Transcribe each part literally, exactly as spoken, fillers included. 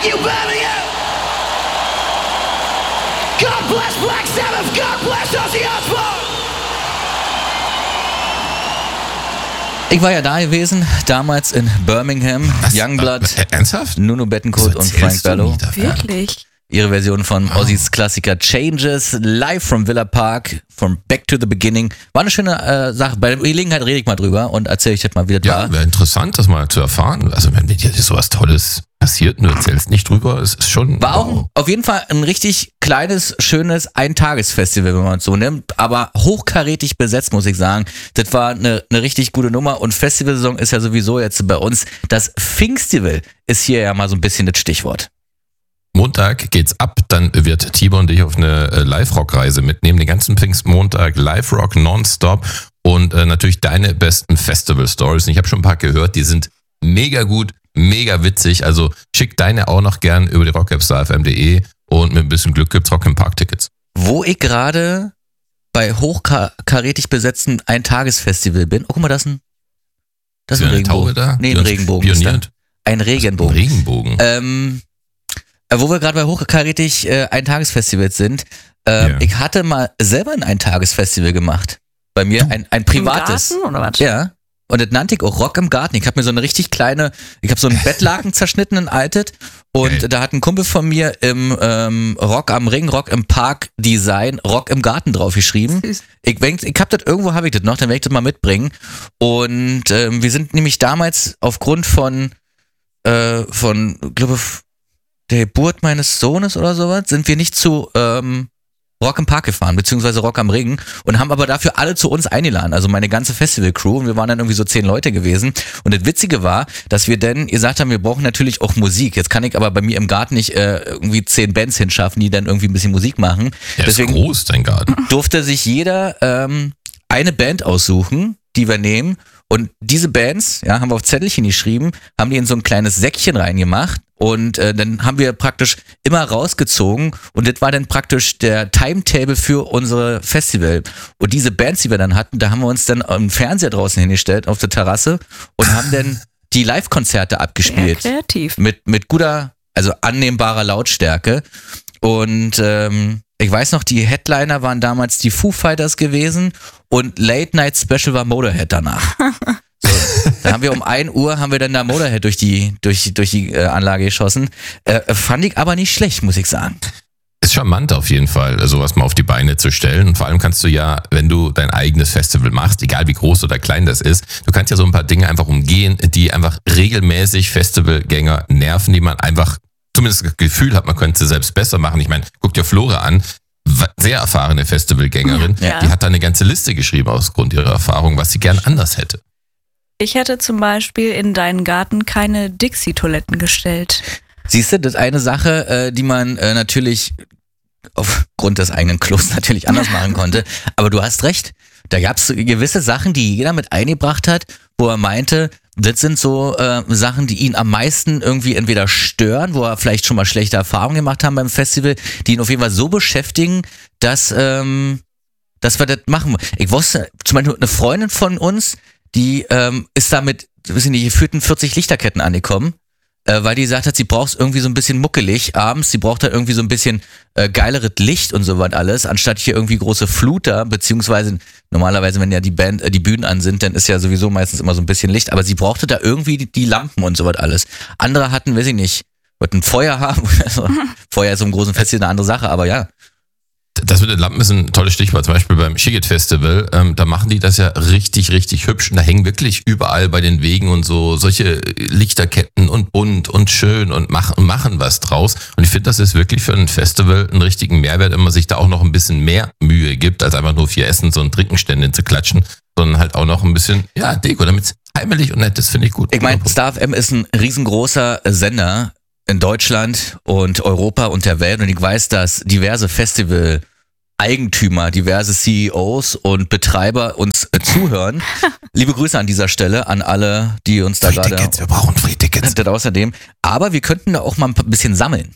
Thank you, Birmingham! God bless Black Sabbath! God bless Ozzy Osbourne! Ich war ja da gewesen, damals in Birmingham, Was? Youngblood, Äh, ernsthaft? Nuno Bettencourt und Frank Bello. Wirklich? Ihre Version von Ozzys Klassiker Changes, live from Villa Park, from Back to the Beginning. War eine schöne äh, Sache. Bei der Gelegenheit rede ich mal drüber und erzähle ich das mal, wie das Ja, war. wäre interessant, das mal zu erfahren. Also wenn dir sowas Tolles passiert und du erzählst nicht drüber, es ist schon... War auch wow. auf jeden Fall ein richtig kleines, schönes Eintagesfestival, wenn man es so nimmt, aber hochkarätig besetzt, muss ich sagen. Das war eine, eine richtig gute Nummer und Festivalsaison ist ja sowieso jetzt bei uns. Das Pfingstival ist hier ja mal so ein bisschen das Stichwort. Montag geht's ab, dann wird Tibor und dich auf eine äh, Live-Rock-Reise mitnehmen. Den ganzen Pfingstmontag Live-Rock nonstop und äh, natürlich deine besten Festival-Stories. Ich habe schon ein paar gehört, die sind mega gut, mega witzig. Also schick deine auch noch gern über die rock-app star f m punkt d e und mit ein bisschen Glück gibt's Rock im Park-Tickets. Wo ich gerade bei hochkarätig besetzten Eintagesfestival bin. Oh, guck mal, das ist ein, das ist ein eine Regenbogen. Taube da? Nee, Die ein uns Regenbogen ist da. pioniert? Ein Regenbogen. Ein Regenbogen. Ähm, äh, wo wir gerade bei hochkarätig äh, Eintagesfestivals sind, äh, Ja. ich hatte mal selber ein Eintagesfestival gemacht. Bei mir ein, ein privates. Im Garten, oder was? Ja. Und das nannte ich auch Rock im Garten. Ich habe mir so eine richtig kleine, ich habe so einen Bettlaken zerschnitten und altet. Und Geil. da hat ein Kumpel von mir im ähm, Rock am Ring, Rock im Park Design, Rock im Garten draufgeschrieben. Süß. Ich, denk, ich hab das, irgendwo habe ich das noch, dann werde ich das mal mitbringen. Und ähm, wir sind nämlich damals aufgrund von, äh, von, glaube der Geburt meines Sohnes oder sowas, sind wir nicht zu ähm, Rock im Park gefahren, beziehungsweise Rock am Ring und haben aber dafür alle zu uns eingeladen, also meine ganze Festival-Crew und wir waren dann irgendwie so zehn Leute gewesen und das Witzige war, dass wir dann gesagt haben, wir brauchen natürlich auch Musik, jetzt kann ich aber bei mir im Garten nicht äh, irgendwie zehn Bands hinschaffen, die dann irgendwie ein bisschen Musik machen. Ja, Deswegen ist groß, dein Garten. durfte sich jeder ähm, eine Band aussuchen, die wir nehmen und diese Bands, ja, haben wir auf Zettelchen geschrieben, haben die in so ein kleines Säckchen reingemacht und äh, dann haben wir praktisch immer rausgezogen und das war dann praktisch der Timetable für unsere Festival. Und diese Bands, die wir dann hatten, da haben wir uns dann im Fernseher draußen hingestellt auf der Terrasse und haben dann die Live-Konzerte Sehr abgespielt. kreativ. Mit, mit guter, also annehmbarer Lautstärke. Und ähm, ich weiß noch, die Headliner waren damals die Foo Fighters gewesen und Late Night Special war Motorhead danach. So, da haben wir um ein Uhr haben wir dann da Motorhead durch die durch durch die äh, Anlage geschossen. Äh, fand ich aber nicht schlecht, muss ich sagen. Ist charmant auf jeden Fall, sowas mal auf die Beine zu stellen. Und vor allem kannst du ja, wenn du dein eigenes Festival machst, egal wie groß oder klein das ist, du kannst ja so ein paar Dinge einfach umgehen, die einfach regelmäßig Festivalgänger nerven, die man einfach zumindest das Gefühl hat, man könnte sie selbst besser machen. Ich meine, guck dir Flora an, sehr erfahrene Festivalgängerin, Ja. die hat da eine ganze Liste geschrieben aus Grund ihrer Erfahrung, was sie gern anders hätte. Ich hätte zum Beispiel in deinen Garten keine Dixie-Toiletten gestellt. Siehst du, das ist eine Sache, äh, die man äh, natürlich aufgrund des eigenen Klos natürlich anders machen konnte. Aber du hast recht. Da gab es gewisse Sachen, die jeder mit eingebracht hat, wo er meinte, das sind so äh, Sachen, die ihn am meisten irgendwie entweder stören, wo er vielleicht schon mal schlechte Erfahrungen gemacht haben beim Festival, die ihn auf jeden Fall so beschäftigen, dass, ähm, dass wir das machen. Ich wusste, zum Beispiel eine Freundin von uns, die ähm, ist da mit, weiß ich nicht, geführten vierzig Lichterketten angekommen, äh, weil die gesagt hat, sie braucht es irgendwie so ein bisschen muckelig abends, sie braucht da irgendwie so ein bisschen äh, geileres Licht und so was alles, anstatt hier irgendwie große Fluter, beziehungsweise normalerweise, wenn ja die Band, äh, die Bühnen an sind, dann ist ja sowieso meistens immer so ein bisschen Licht, aber sie brauchte da irgendwie die, die Lampen und so was alles. Andere hatten, weiß ich nicht, wollten ein Feuer haben, also, Feuer ist im großen Festival eine andere Sache, aber ja. Das mit den Lampen ist ein tolles Stichwort. Zum Beispiel beim Shigit Festival, ähm, da machen die das ja richtig, richtig hübsch. Und da hängen wirklich überall bei den Wegen und so solche Lichterketten und bunt und schön und machen, machen was draus. Und ich finde, das ist wirklich für ein Festival einen richtigen Mehrwert, wenn man sich da auch noch ein bisschen mehr Mühe gibt, als einfach nur vier Essens- und Trinkenstände zu klatschen, sondern halt auch noch ein bisschen, ja, Deko, damit es heimelig und nett ist, finde ich gut. Ich meine, Star F M ist ein riesengroßer Sender in Deutschland und Europa und der Welt und ich weiß, dass diverse Festival-Eigentümer, diverse C E Os und Betreiber uns äh, zuhören. Liebe Grüße an dieser Stelle an alle, die uns da Free gerade... Tickets, wir brauchen Free Tickets. Das außerdem. Aber wir könnten da auch mal ein bisschen sammeln.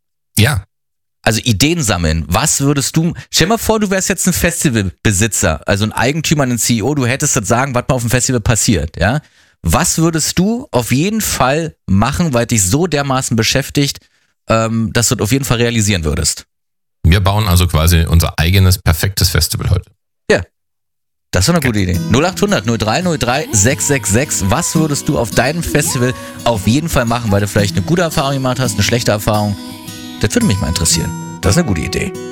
Ja, Also Ideen sammeln. Was würdest du... Stell mal vor, du wärst jetzt ein Festivalbesitzer, also ein Eigentümer, ein C E O, du hättest das sagen, was mal auf dem Festival passiert, ja? Was würdest du auf jeden Fall machen, weil dich so dermaßen beschäftigt, ähm, dass du das auf jeden Fall realisieren würdest. Wir bauen also quasi unser eigenes perfektes Festival heute. Das ist doch eine gute Idee. null acht hundert null drei null drei sechs sechs sechs. Was würdest du auf deinem Festival auf jeden Fall machen, weil du vielleicht eine gute Erfahrung gemacht hast, eine schlechte Erfahrung? Das würde mich mal interessieren. Das ist eine gute Idee.